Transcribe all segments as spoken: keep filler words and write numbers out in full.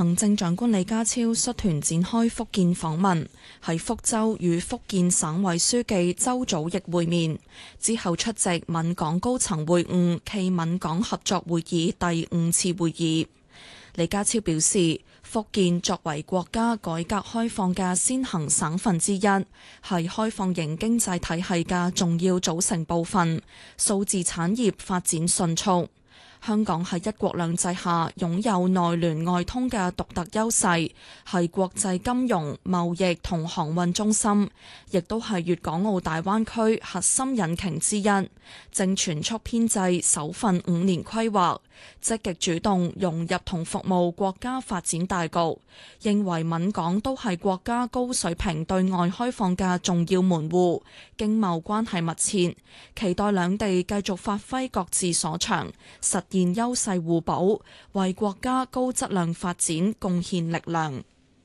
行政長官李家超率團展開福建訪問，喺福州與福建省委書記周祖逸會面，之後出席閩港高層會晤暨閩港合作會議第五次會議。李家超表示，福建作為國家改革開放嘅先行省份之一，係開放型經濟體系嘅重要組成部分，數字產業發展迅速。香港喺一國兩制下擁有內聯外通嘅獨特優勢，係國際金融、貿易同航運中心，亦都係粵港澳大灣區核心引擎之一。正全速編製首份五年規劃，積極主動融入同服務國家發展大局，認為閩港都係國家高水平對外開放嘅重要門戶，經貿關係密切，期待兩地繼續發揮各自所長，實現優勢互補，為國家高質量發展貢獻力量。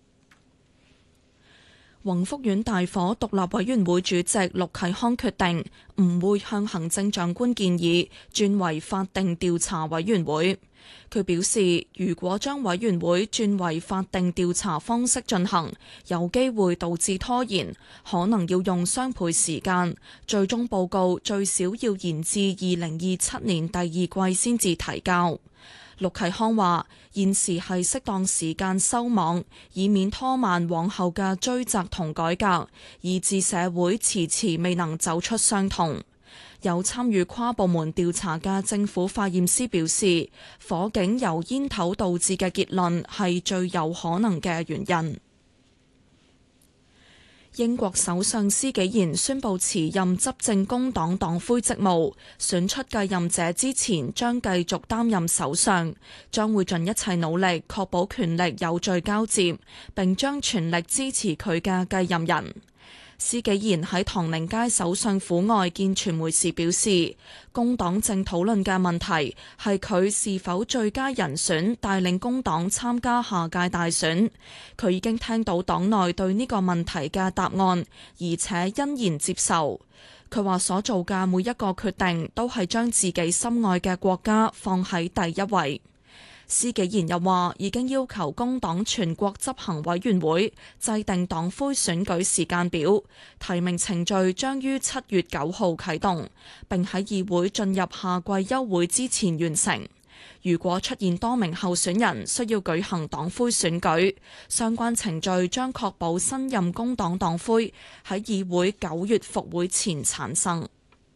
宏福苑大火獨立委員會主席陸啟康決定唔會向行政長官建議轉為法定調查委員會。佢表示，如果將委員會轉為法定調查方式進行，有機會導致拖延，可能要用雙倍時間，最終報告最少要延至二零二七年第二季先至提交。陸啟康話：現時係適當時間收網，以免拖慢往後嘅追責同改革，以致社會遲遲未能走出傷痛。有參與跨部門調查嘅政府化驗師表示，火警由煙頭導致嘅結論係最有可能嘅原因。英國首相施紀賢宣布辭任執政工黨黨魁職務，選出繼任者之前將繼續擔任首相，將會盡一切努力確保權力有序交接，並將全力支持佢嘅繼任人。施紀賢喺唐寧街首相府外見傳媒時表示，工黨正討論嘅問題係佢是否最佳人選帶領工黨參加下屆大選。佢已經聽到黨內對呢個問題嘅答案，而且欣然接受。佢話所做嘅每一個決定都係將自己心愛嘅國家放喺第一位。施紀賢又話，已經要求工黨全國執行委員會制定黨魁選舉時間表，提名程序將於七月九號啟動，並喺議會進入夏季休會之前完成。如果出現多名候選人需要舉行黨魁選舉，相關程序將確保新任工黨黨魁喺議會九月復會前產生。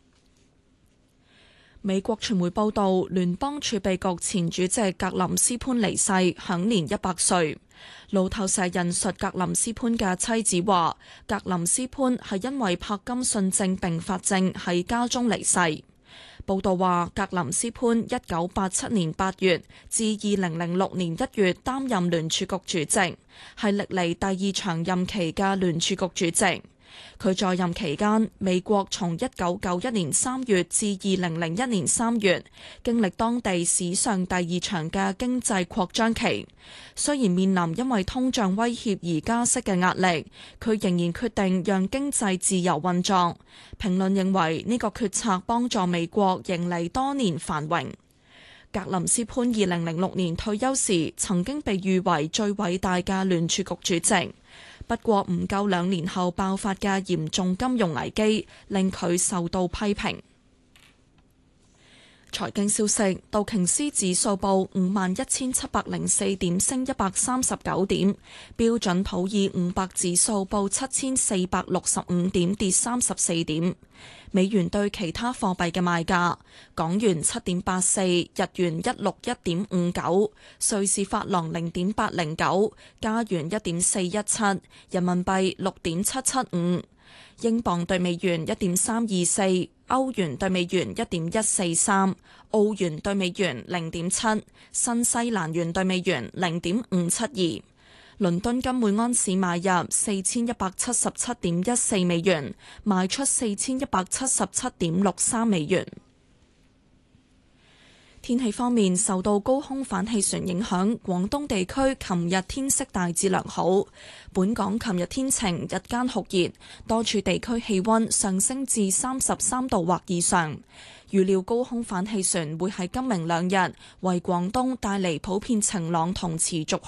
美國傳媒報道，聯邦儲備局前主席格林斯潘離世，享年一百歲。路透社引述格林斯潘嘅妻子話，格林斯潘係因為柏金遜症併發症喺家中離世。報道話，格林斯潘一九八七年八月至二零零六年一月擔任聯儲局主席，係歷嚟第二長任期嘅聯儲局主席。佢在任期間，美國從一九九一年三月至二零零一年三月，經歷當地史上第二長嘅經濟擴張期。雖然面臨因為通脹威脅而加息嘅壓力，佢仍然決定讓經濟自由運作。評論認為呢個決策幫助美國迎嚟多年繁榮。格林斯潘二零零六年退休時，曾經被譽為最偉大嘅聯儲局主席。不過唔夠兩年後爆發嘅嚴重金融危機，令佢受到批評。財經消息，道瓊斯指數報五萬一千七百零四點，升一百三十九點；標準普爾五百指數報七千四百六十五點，跌三十四點。美元對其他貨幣嘅賣價：港元七點八四，日元一六一點五九，瑞士法郎零點八零九，加元一點四一七，人民幣六點七七五，英鎊對美元一點三二四，歐元對美元一點一四三，澳元對美元零點七，新西蘭元對美元零點五七二。倫敦金每安士買入四千一百七十七點一四美元，賣出四千一百七十七點六三美元。天氣方面，受到高空反氣旋影響，廣東地區琴日天色大致良好。本港琴日天晴，日間酷熱，多處地區氣溫上升至三十三度或以上。預料高空反氣旋會喺今明兩日為廣東帶嚟普遍晴朗同持續